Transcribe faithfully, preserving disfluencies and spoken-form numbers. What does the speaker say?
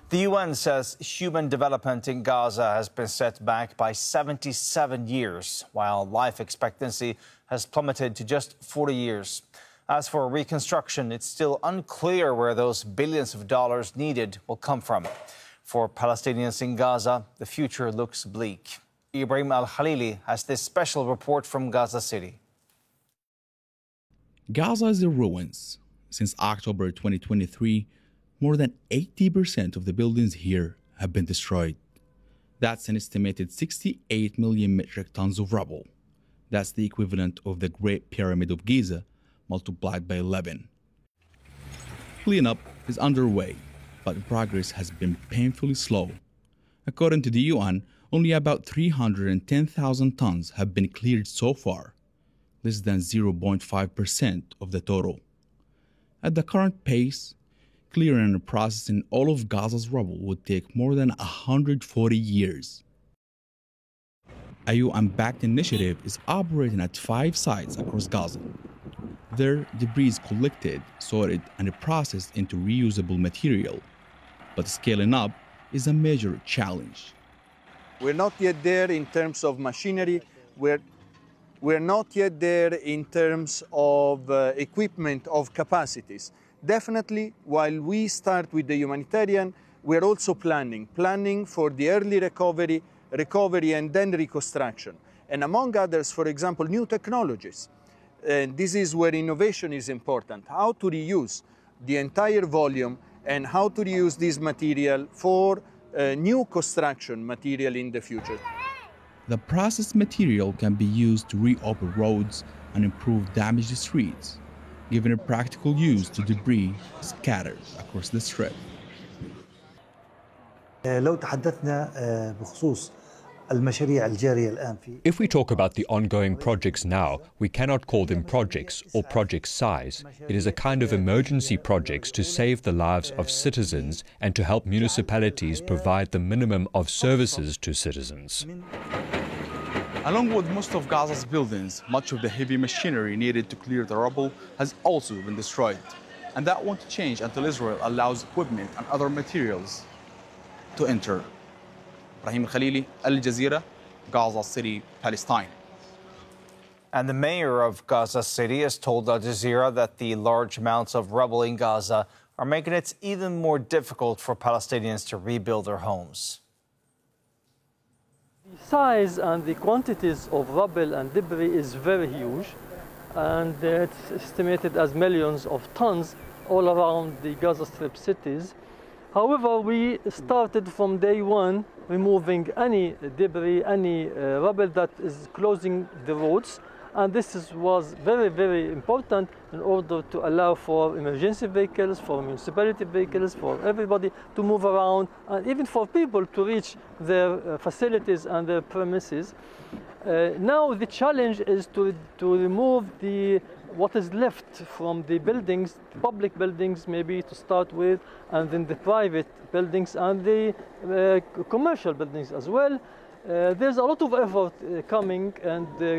The U N says human development in Gaza has been set back by seventy-seven years, while life expectancy has plummeted to just forty years. As for reconstruction, it's still unclear where those billions of dollars needed will come from. For Palestinians in Gaza, the future looks bleak. Ibrahim Al-Khalili has this special report from Gaza City. Gaza is in ruins. Since October twenty twenty-three, more than eighty percent of the buildings here have been destroyed. That's an estimated sixty-eight million metric tons of rubble. That's the equivalent of the Great Pyramid of Giza multiplied by eleven. Cleanup is underway, but progress has been painfully slow. According to the U N, only about three hundred ten thousand tons have been cleared so far, less than zero point five percent of the total. At the current pace, clearing and processing all of Gaza's rubble would take more than one hundred forty years. A U N-backed initiative is operating at five sites across Gaza. There, debris is collected, sorted, and processed into reusable material. But scaling up is a major challenge. We're not yet there in terms of machinery. We're, we're not yet there in terms of uh, equipment, of capacities. Definitely, while we start with the humanitarian, we're also planning, planning for the early recovery, recovery and then reconstruction. And among others, for example, new technologies. And this is where innovation is important, how to reuse the entire volume and how to reuse this material for uh, new construction material in the future. The processed material can be used to reopen roads and improve damaged streets, giving a practical use to debris scattered across the strip. لو تحدثنا بخصوص المشاريع الجارية الآن في If we talk about the ongoing projects now, we cannot call them projects or project size. It is a kind of emergency projects to save the lives of citizens and to help municipalities provide the minimum of services to citizens. Along with most of Gaza's buildings, much of the heavy machinery needed to clear the rubble has also been destroyed. And that won't change until Israel allows equipment and other materials to enter. Ibrahim Al-Khalili, Al Jazeera, Gaza City, Palestine. And the mayor of Gaza City has told Al Jazeera that the large amounts of rubble in Gaza are making it even more difficult for Palestinians to rebuild their homes. The size and the quantities of rubble and debris is very huge, and it's estimated as millions of tons all around the Gaza Strip cities. However, we started from day one removing any debris, any uh, rubble that is closing the roads, and this is, was very, very important in order to allow for emergency vehicles, for municipality vehicles, for everybody to move around, and even for people to reach their uh, facilities and their premises. Uh, now the challenge is to, to remove the what is left from the buildings, the public buildings maybe to start with, and then the private buildings and the uh, commercial buildings as well. Uh, there's a lot of effort uh, coming and uh,